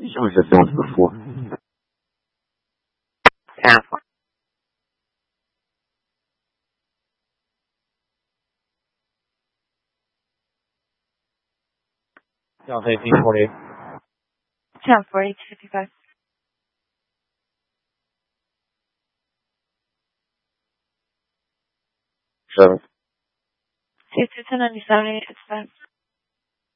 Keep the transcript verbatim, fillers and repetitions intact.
You always have done it before. Half. South eighteen forty-eight. South forty-eight fifty-five. Seven. Two two ten ninety seven eight fifty-five.